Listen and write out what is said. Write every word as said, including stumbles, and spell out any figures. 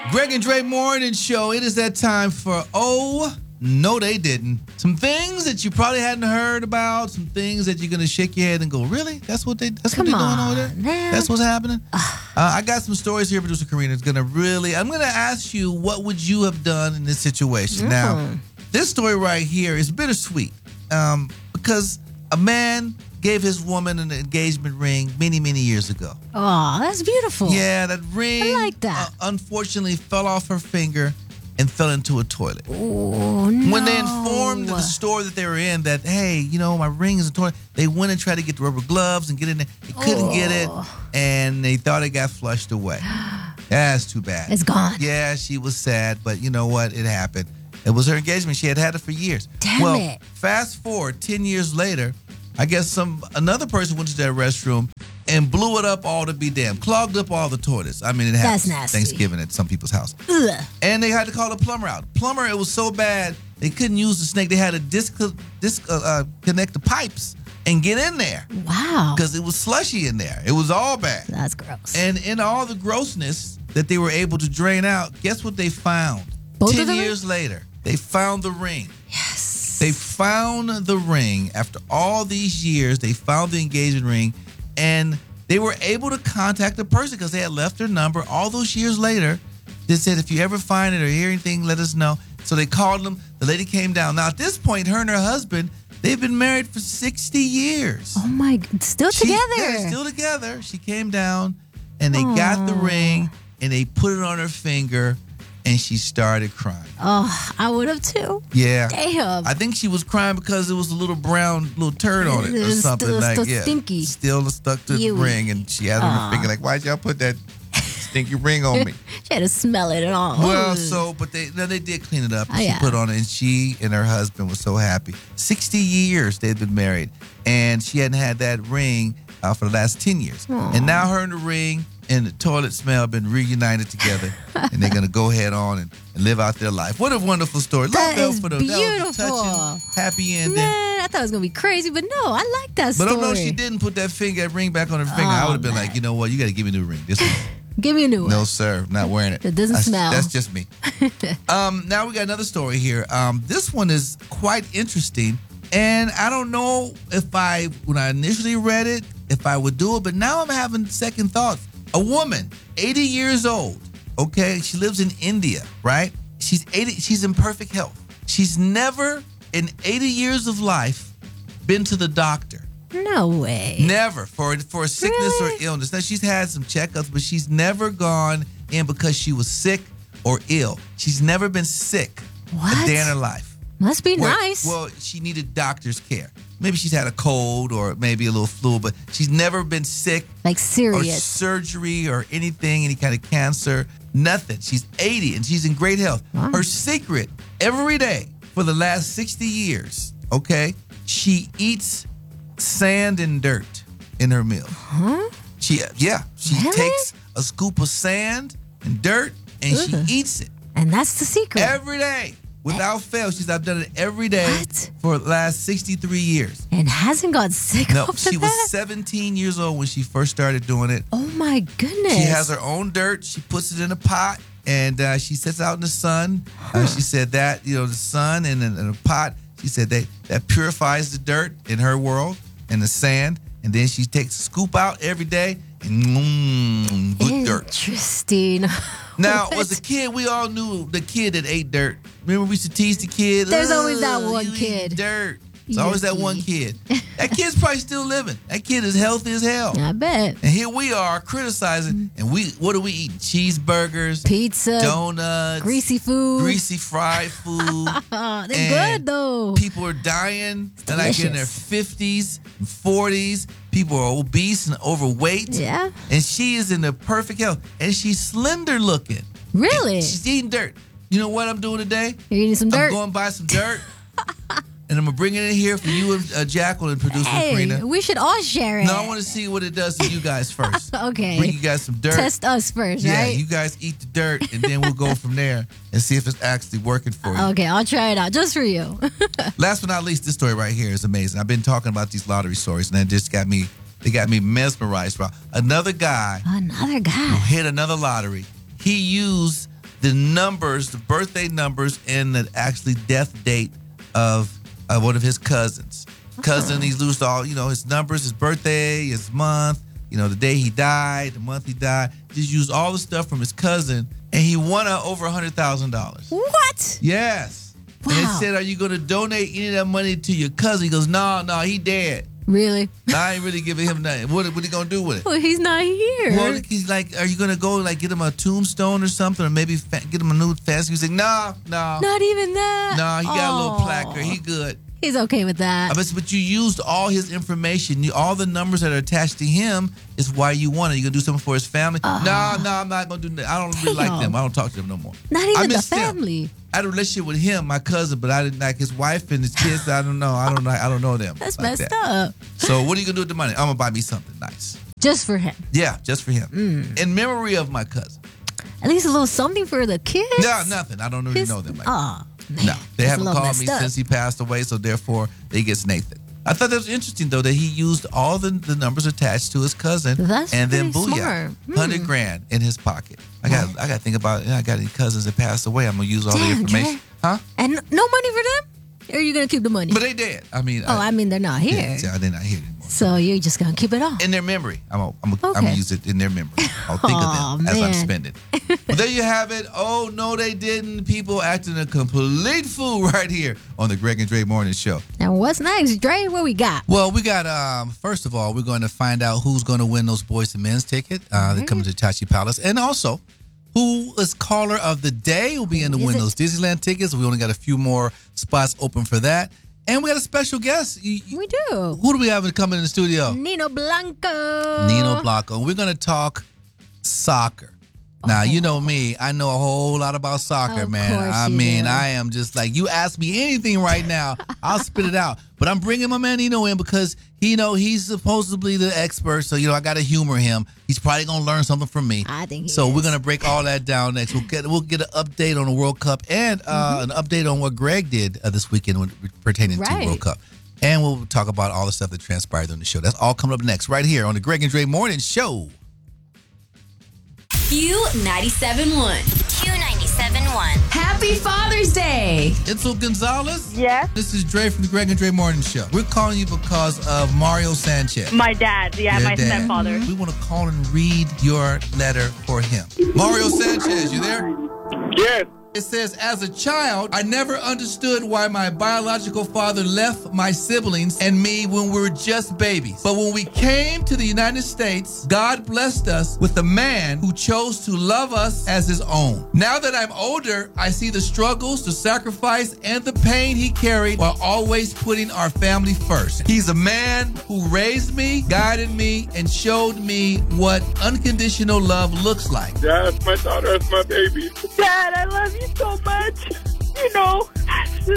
Greg and Dre Morning Show. It is that time for Oh, No, They Didn't. Some things that you probably hadn't heard about. Some things that you're going to shake your head and go, really? That's what, they, that's what Come they're doing on, over there? man. That's what's happening? uh, I got some stories here, producer Karina. It's going to really, I'm going to ask you, what would you have done in this situation? Mm. Now, this story right here is bittersweet um, because a man gave his woman an engagement ring many, many years ago. Oh, that's beautiful. Yeah, that ring I like that. Uh, unfortunately fell off her finger and fell into a toilet. Oh, no. When they informed the store that they were in that, hey, you know, my ring is in the toilet, they went and tried to get the rubber gloves and get in there. They couldn't Oh. get it, and they thought it got flushed away. That's too bad. It's gone. Yeah, she was sad, but you know what? It happened. It was her engagement. She had had it for years. Damn well, it. fast forward ten years later, I guess some another person went to that restroom and blew it up all to be damned. Clogged up all the toilets. I mean, it happens. That's nasty. Thanksgiving at some people's house. Ugh. And they had to call the plumber out. Plumber, it was so bad, they couldn't use the snake. They had to disco, disc, uh, uh, connect the pipes and get in there Wow. because it was slushy in there. It was all bad. That's gross. And in all the grossness that they were able to drain out, guess what they found? Both Ten of them? years later, they found the ring. Yes. They found the ring. After all these years, they found the engagement ring, and they were able to contact the person because they had left their number. All those years later, they said, if you ever find it or hear anything, let us know. So they called them. The lady came down. Now, at this point, her and her husband, they've been married for sixty years. Oh, my God. Still She- together. Yeah, they're still together. She came down, and they got the ring, and they put it on her finger, and she started crying. Oh, I would have too. Yeah. Damn. I think she was crying because there was a little brown little turd on it It or was something. still- like, still yeah, stinky. Still stuck to Ew. the ring, and she had it on her Aw. finger. Like, why'd y'all put that stinky ring on me? She had to smell it and all. Well, Ugh. so, but they no, they did clean it up. And Oh, she yeah. put it on it, and she and her husband were so happy. sixty years they'd been married, and she hadn't had that ring uh, for the last ten years. Aw. And now her and the ring and the toilet smell have been reunited together, and they're going to go head on and, and live out their life. What a wonderful story. That Love is for them. That was a beautiful. touching, happy ending. Man, I thought it was going to be crazy, but no, I like that But story. oh no, she didn't put that finger, that ring back on her finger. I Oh, would have been man. like, you know what, you got to give me a new ring. This one. Give me a new one. No, sir, not wearing it. It doesn't that's, smell. That's just me. um, now we got another story here. Um, this one is quite interesting, and I don't know if I, when I initially read it, if I would do it, but now I'm having second thoughts. A woman, eighty years old, okay, she lives in India, right? She's eighty. She's in perfect health. She's never in eighty years of life been to the doctor. No way. Never for for a sickness Really? or illness. Now she's had some checkups, but she's never gone in because she was sick or ill. She's never been sick a What? day in her life. Must be Well- nice. Well, she needed doctor's care. Maybe she's had a cold or maybe a little flu, but she's never been sick like or serious. surgery or anything, any kind of cancer, nothing. She's eighty and she's in great health. Wow. Her secret every day for the last sixty years, okay, she eats sand and dirt in her meal. Huh? She, yeah, she Really? takes a scoop of sand and dirt and Ugh. she eats it And that's the secret. every day without fail. She's I've done it every day What? for the last sixty-three years. and hasn't got sick No, after she that? was seventeen years old when she first started doing it. Oh my goodness. She has her own dirt. She puts it in a pot and uh, she sits out in the sun. Uh, she said that, you know, the sun and in a pot, she said that, that purifies the dirt in her world and the sand. And then she takes a scoop out every day and mmm, good dirt. Interesting. Now, What? as a kid, we all knew the kid that ate dirt. Remember, we used to tease the kid. There's always that "Ugh, one you eat kid." Dirt. It's always that Yucky. one kid. That kid's probably still living. That kid is healthy as hell. I bet. And here we are criticizing, and we what do we eat? Cheeseburgers, Pizza, donuts, greasy food. greasy fried food. Oh, they're And good though. People are dying. They're like in their delicious. fifties and forties. People are obese and overweight. Yeah. And she is in the perfect health. And she's slender looking. Really? She's eating dirt. You know what I'm doing today? You're eating some dirt. I'm going to buy some dirt. And I'm going to bring it in here for you and uh, Jacqueline, producer Hey, Karina. we should all share it. No, I want to see what it does to you guys first. Okay. Bring you guys some dirt. Test us first, Yeah, right? you guys eat the dirt, and then we'll go from there and see if it's actually working for you. Okay, I'll try it out just for you. Last but not least, this story right here is amazing. I've been talking about these lottery stories, and they just got me. They got me mesmerized. Bro. Another guy Another guy. hit another lottery. He used the numbers, the birthday numbers, and the actually death date of uh, one of his cousins. Cousin, he's lost all, you know, his numbers, his birthday, his month, you know, the day he died, the month he died. Just used all the stuff from his cousin, and he won uh, over one hundred thousand dollars. What? Yes. Wow. And they said, are you going to donate any of that money to your cousin? He goes, no, no, he dead. Really? I ain't really giving him nothing. What, what he going to do with it? Well, he's not here. Well, he's like, are you going to go like get him a tombstone or something, or maybe fa- get him a new fancy? He's like, no, no. Not even that? No, he got a little Aw. placard. He good. He's okay with that. I bet, but you used all his information. You, all the numbers that are attached to him is why you want it. You gonna do something for his family? Uh, no, no, I'm not gonna do that. I don't really like them. I don't talk to them no more. Not I even the miss them. family. I had a relationship with him, my cousin, but I didn't like his wife and his kids. I don't know. I don't know. I don't know them. That's like messed that. up. So what are you gonna do with the money? I'm gonna buy me something nice. Just for him. Yeah, just for him, Mm. in memory of my cousin. At least a little something for the kids. No, nothing. I don't really His- know them. Like Aw, man. No, they That's a haven't little called me messed up. since he passed away, so therefore they get Nathan. I thought that was interesting though that he used all the, the numbers attached to his cousin, That's and then pretty booyah, smart. Hmm. hundred grand in his pocket. I got I got to think about. You know, I got any cousins that passed away. I'm gonna use all Damn, the information, Dre. huh? And no money for them? Or are you going to keep the money? But they dead. I mean, oh, I mean, they're not here. yeah, yeah, they're not here anymore. So you're just going to keep it all. In their memory, I'm gonna, I'm gonna, I'm Okay. gonna use it in their memory. I'll think Aw, of them as I'm man. spending. Well, there you have it. Oh no, they didn't. People acting a complete fool right here on the Greg and Dre Morning Show. And what's next, Dre? What we got? Well, we got, um, first of all, we're going to find out who's going to win those Boys and Men's ticket uh, that comes to Chachi Palace. And also, who is caller of the day will be in to Is win it- those Disneyland tickets. We only got a few more spots open for that. And we got a special guest. You- you- We do. Who do we have coming in the studio? Nino Blanco. Nino Blanco. We're going to talk soccer. Now, you know me. I know a whole lot about soccer, Of man. course I you mean, do. I am just like, you ask me anything right now, I'll spit it out. But I'm bringing my man Nino in because, you know, he's supposedly the expert. So, you know, I got to humor him. He's probably going to learn something from me. I think he So is. we're going to break all that down next. We'll get we'll get an update on the World Cup and uh, Mm-hmm. an update on what Greg did uh, this weekend when, pertaining to Right. World Cup. And we'll talk about all the stuff that transpired on the show. That's all coming up next right here on the Greg and Dre Morning Show. Q ninety-seven point one. Q ninety-seven point one. Happy Father's Day. Itzel Gonzalez? Yes. This is Dre from the Greg and Dre Morning Show. We're calling you because of Mario Sanchez. My dad, yeah, Your my dad. stepfather. We want to call and read your letter for him. Mario Sanchez, you there? Yes. It says, as a child, I never understood why my biological father left my siblings and me when we were just babies. But when we came to the United States, God blessed us with a man who chose to love us as his own. Now that I'm older, I see the struggles, the sacrifice, and the pain he carried while always putting our family first. He's a man who raised me, guided me, and showed me what unconditional love looks like. That's my daughter. That's my baby. Dad, I love you so much. You know,